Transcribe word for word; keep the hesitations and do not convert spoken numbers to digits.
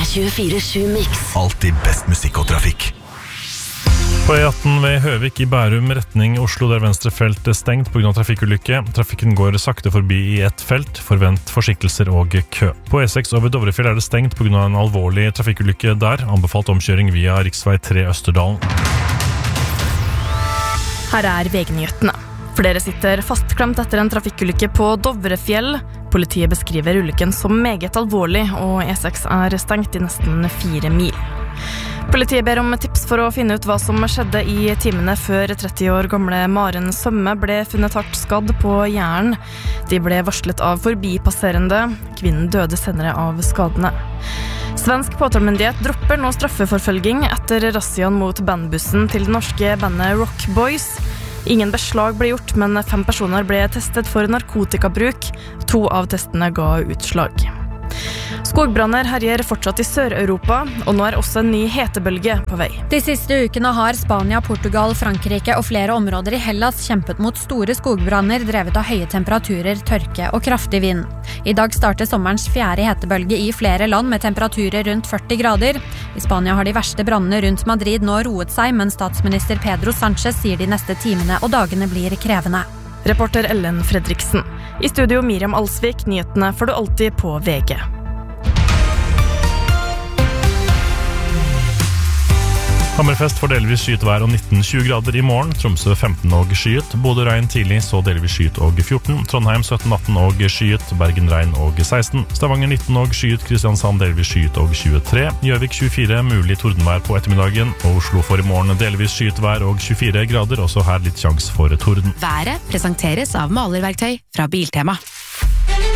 tjuefire sju Mix. Alltid best musikk og trafikk. På E atten ved Høvik i Bærum, retning Oslo, der venstre felt er stengt på grunn av trafikkulykke. Trafikken går sakte forbi i ett felt, forvent forsinkelser og kø. På E seks over Dovrefjell er det stengt på grunn av en alvorlig trafikkulykke der, anbefalt omkjøring via riksvei tre Østerdalen. Her er V G-nyhetene. Flere sitter fastklemt etter en trafikkulykke på Dovrefjell. Politiet beskriver ulykken som meget alvorlig, og E seks er stengt i nesten fire mil. Politiet ber om tips for å finne ut hva som skjedde i timene før tretti år gamle Maren Sømme ble funnet hardt skadd på Jæren. De ble varslet av forbipasserende. Kvinnen døde senere av skadene. Svensk påtalemyndighet dropper nå straffeforfølging etter razziaen mot bandbussen til det norske bandet Rock Boys. Ingen beslag ble gjort, men fem personer ble testet for narkotikabruk. To av testene ga utslag. Skogbranner herjer fortsatt i Sør-Europa, og nå er også en ny hetebølge på vei. De siste ukene har Spania, Portugal, Frankrike og flere områder i Hellas kjempet mot store skogbranner drevet av høye temperaturer, tørke og kraftig vind. I dag starter sommerens fjerde hetebølge i flere land med temperaturer rundt førti grader. I Spania har de verste brannene rundt Madrid nå roet seg, men statsminister Pedro Sánchez sier de neste timene og dagene blir krevende. Reporter Ellen Fredriksen. I studio Miriam Alsvik, nyhetene får du alltid på V G. Hammerfest får delvis skyet vær og nitten til tjue grader i morgen. Tromsø femten og skyet. Bodø regn tidlig, så delvis skyet og fjorten. Trondheim sytten atten og skyet. Bergen regn og seksten. Stavanger nitten og skyet. Kristiansand delvis skyet og tjuetre. Gjøvik tjuefire, mulig tordenvær på ettermiddagen. Og Oslo får i morgen delvis skyet vær og tjuefire grader. Også her litt sjans for torden. Været presenteres av malerverktøy fra Biltema.